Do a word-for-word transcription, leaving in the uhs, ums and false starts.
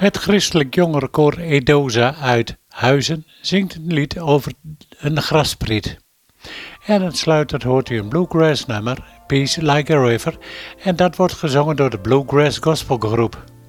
Het christelijk jongerenkoor Edoza uit Huizen zingt een lied over een graspriet. En uitsluitend hoort u een bluegrass nummer, Peace Like a River, en dat wordt gezongen door de Bluegrass Gospelgroep.